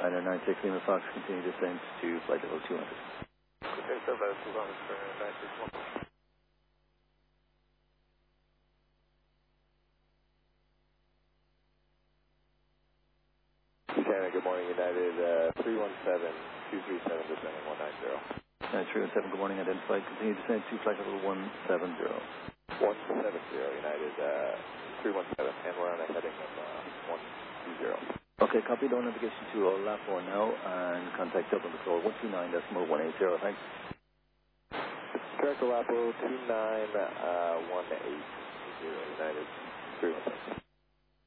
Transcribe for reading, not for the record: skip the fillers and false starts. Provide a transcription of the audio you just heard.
Niner 96 Lima Fox, continue descent to flight level 200. Okay, so that's 200 for 961. Buchanan, good morning, United 317-237, descending 190. 317, good morning, identified, continue descent to flight level 170. 170, United 317, and we're on a heading of 120. Okay, copy, no navigation to LAP4 now, and contact Dublin Patrol 129.180, thanks. Correct, LAPO 29180, United 317.